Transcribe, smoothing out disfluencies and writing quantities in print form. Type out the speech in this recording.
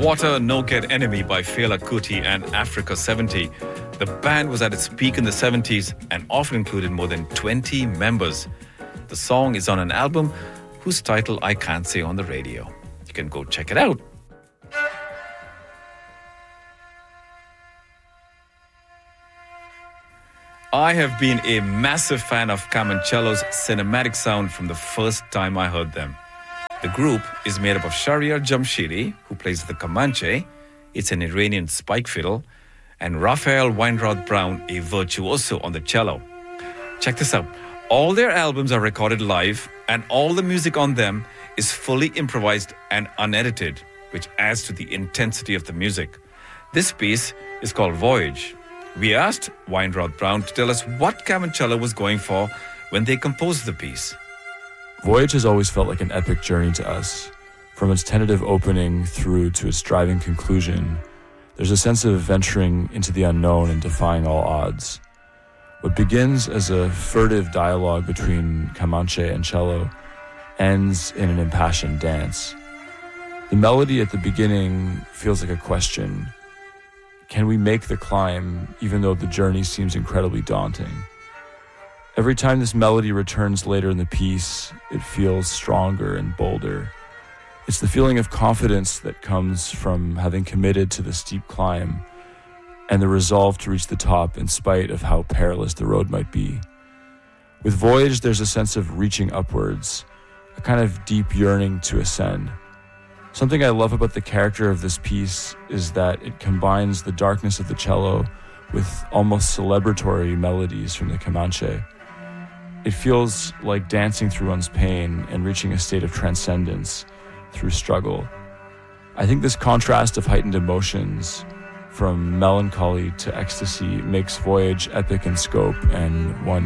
Water No Get Enemy by Fela Kuti and Africa 70. The band was at its peak in the 70s and often included more than 20 members. The song is on an album whose title I can't say on the radio. You can go check it out. I have been a massive fan of Kamancello's cinematic sound from the first time I heard them. The group is made up of Shahryar Jamshidi, who plays the Kamanche. It's an Iranian spike fiddle. And Raphael Weintraub Brown, a virtuoso on the cello. Check this out. All their albums are recorded live, and all the music on them is fully improvised and unedited, which adds to the intensity of the music. This piece is called Voyage. We asked Weintraub Brown to tell us what Kamancello was going for when they composed the piece. Voyage has always felt like an epic journey to us. From its tentative opening through to its driving conclusion, there's a sense of venturing into the unknown and defying all odds. What begins as a furtive dialogue between Kamanche and cello ends in an impassioned dance. The melody at the beginning feels like a question. Can we make the climb even though the journey seems incredibly daunting? Every time this melody returns later in the piece, it feels stronger and bolder. It's the feeling of confidence that comes from having committed to the steep climb and the resolve to reach the top in spite of how perilous the road might be. With Voyage, there's a sense of reaching upwards, a kind of deep yearning to ascend. Something I love about the character of this piece is that it combines the darkness of the cello with almost celebratory melodies from the Kamanche. It feels like dancing through one's pain and reaching a state of transcendence through struggle. I think this contrast of heightened emotions, from melancholy to ecstasy, makes Voyage epic in scope and one